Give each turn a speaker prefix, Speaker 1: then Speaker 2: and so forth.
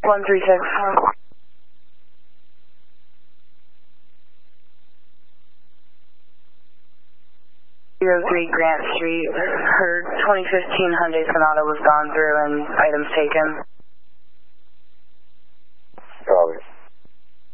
Speaker 1: 136. 03 Grant Street. Her 2015 Hyundai Sonata was gone through and items taken.